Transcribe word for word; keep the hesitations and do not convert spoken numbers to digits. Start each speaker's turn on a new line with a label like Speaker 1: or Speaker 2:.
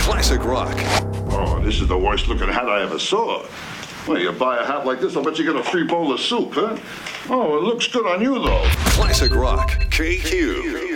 Speaker 1: Classic rock.
Speaker 2: Oh, this is the worst looking hat I ever saw. Well, you buy a hat like this, I'll bet you get a free bowl of soup, huh? Oh, it looks good on you, though.
Speaker 1: Classic rock. K Q.